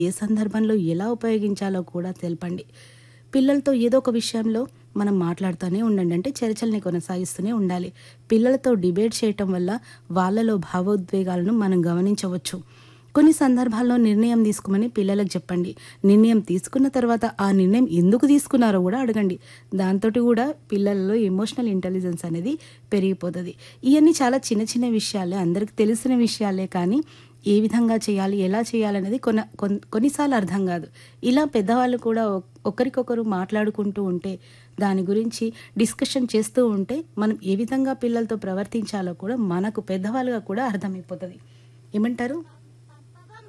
ఏ సందర్భంలో ఎలా ఉపయోగించాలో కూడా తెలపండి. పిల్లలతో ఏదో ఒక విషయంలో మనం మాట్లాడుతూనే ఉండండి. అంటే చర్చల్ని కొనసాగిస్తూనే ఉండాలి. పిల్లలతో డిబేట్ చేయటం వల్ల వాళ్ళలో భావోద్వేగాలను మనం గమనించవచ్చు. కొన్ని సందర్భాల్లో నిర్ణయం తీసుకోమని పిల్లలకు చెప్పండి. నిర్ణయం తీసుకున్న తర్వాత ఆ నిర్ణయం ఎందుకు తీసుకున్నారో కూడా అడగండి. దాంతోటి కూడా పిల్లలలో ఎమోషనల్ ఇంటెలిజెన్స్ అనేది పెరిగిపోతది. ఇయన్నీ చాలా చిన్న చిన్న విషయాలే, అందరికి తెలిసిన విషయాలే, కానీ ఏ విధంగా చేయాలి, ఎలా చేయాలనేది కొన్నిసార్లు అర్థం కాదు. ఇలా పెద్దవాళ్ళు కూడా ఒకరికొకరు మాట్లాడుకుంటూ ఉంటే, దాని గురించి డిస్కషన్ చేస్తూ ఉంటే, మనం ఏ విధంగా పిల్లలతో ప్రవర్తించాలో కూడా మనకు పెద్దవాళ్ళుగా కూడా అర్థమైపోతది. ఏమంటారు?